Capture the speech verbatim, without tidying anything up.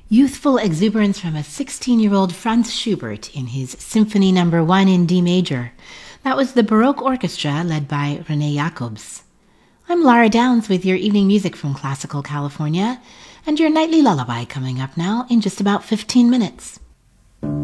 Youthful exuberance from a sixteen-year-old Franz Schubert in his Symphony Number One in D major. That was the Baroque Orchestra led by René Jacobs. I'm Lara Downs with your evening music from Classical California, and your nightly lullaby coming up now in just about fifteen minutes.